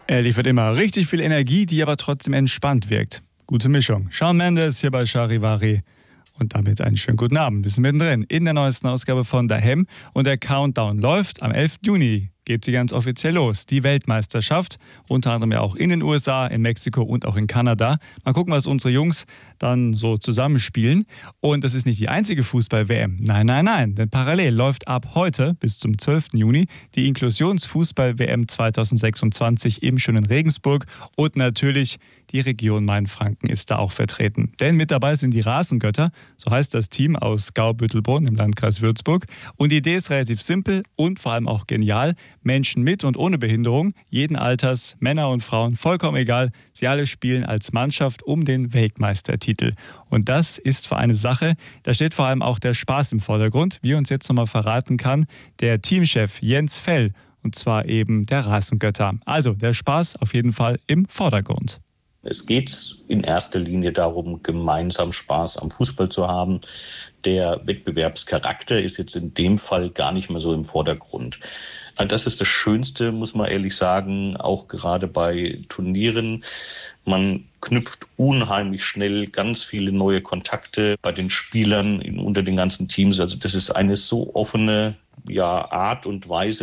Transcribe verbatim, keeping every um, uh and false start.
Er liefert immer richtig viel Energie, die aber trotzdem entspannt wirkt. Gute Mischung. Shawn Mendes hier bei Charivari. Und damit einen schönen guten Abend. Wir sind mittendrin in der neuesten Ausgabe von Daheim. Und der Countdown läuft. Am elften Juni geht sie ganz offiziell los. Die Weltmeisterschaft. Unter anderem ja auch in den U S A, in Mexiko und auch in Kanada. Mal gucken, was unsere Jungs dann so zusammenspielen. Und das ist nicht die einzige Fußball-W M. Nein, nein, nein. Denn parallel läuft ab heute bis zum zwölften Juni die Inklusionsfußball-W M zweitausendsechsundzwanzig im schönen Regensburg. Und natürlich die Region Mainfranken ist da auch vertreten. Denn mit dabei sind die Rasengötter, so heißt das Team aus Gau-Büttelbrunn im Landkreis Würzburg. Und die Idee ist relativ simpel und vor allem auch genial. Menschen mit und ohne Behinderung, jeden Alters, Männer und Frauen, vollkommen egal. Sie alle spielen als Mannschaft um den Weltmeistertitel. Und das ist für eine Sache, da steht vor allem auch der Spaß im Vordergrund, wie uns jetzt nochmal verraten kann der Teamchef Jens Fell. Und zwar eben der Rasengötter. Also der Spaß auf jeden Fall im Vordergrund. Es geht in erster Linie darum, gemeinsam Spaß am Fußball zu haben. Der Wettbewerbscharakter ist jetzt in dem Fall gar nicht mehr so im Vordergrund. Das ist das Schönste, muss man ehrlich sagen, auch gerade bei Turnieren. Man knüpft unheimlich schnell ganz viele neue Kontakte bei den Spielern unter den ganzen Teams. Also das ist eine so offene ja, Art und Weise,